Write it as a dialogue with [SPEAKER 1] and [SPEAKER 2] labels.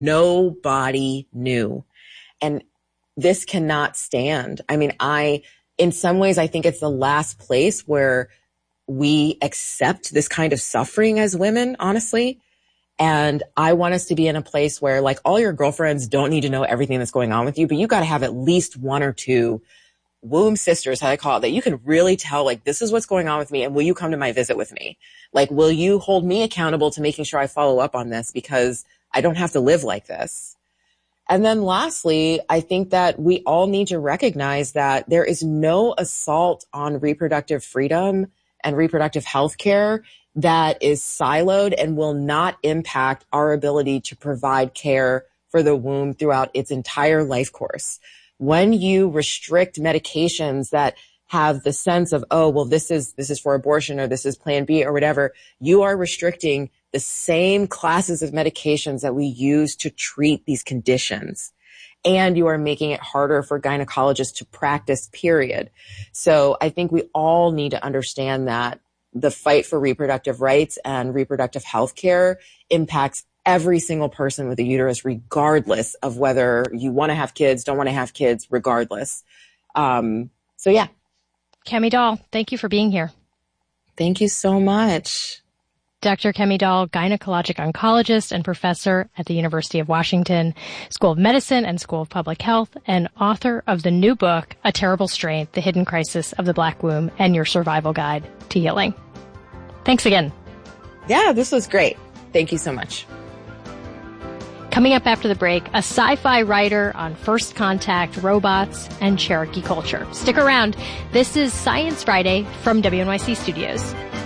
[SPEAKER 1] Nobody knew. And this cannot stand. I mean, in some ways, I think it's the last place where we accept this kind of suffering as women, honestly. And I want us to be in a place where, like, all your girlfriends don't need to know everything that's going on with you, but you got to have at least one or two womb sisters, how I call it, that you can really tell, like, this is what's going on with me, and will you come to my visit with me? Like, will you hold me accountable to making sure I follow up on this, because I don't have to live like this. And then lastly, I think that we all need to recognize that there is no assault on reproductive freedom and reproductive health care that is siloed and will not impact our ability to provide care for the womb throughout its entire life course. When you restrict medications that have the sense of, oh, well, this is for abortion, or this is Plan B or whatever, you are restricting the same classes of medications that we use to treat these conditions. And you are making it harder for gynecologists to practice, period. So I think we all need to understand that the fight for reproductive rights and reproductive health care impacts every single person with a uterus, regardless of whether you want to have kids, don't want to have kids, regardless. So yeah.
[SPEAKER 2] Kemi Dahl, thank you for being here.
[SPEAKER 1] Thank you so much.
[SPEAKER 2] Dr. Kemi Dahl, gynecologic oncologist and professor at the University of Washington School of Medicine and School of Public Health, and author of the new book, A Terrible Strain, The Hidden Crisis of the Black Womb and Your Survival Guide to Healing. Thanks again.
[SPEAKER 1] Yeah, this was great. Thank you so much.
[SPEAKER 2] Coming up after the break, a sci-fi writer on first contact, robots, and Cherokee culture. Stick around. This is Science Friday from WNYC Studios.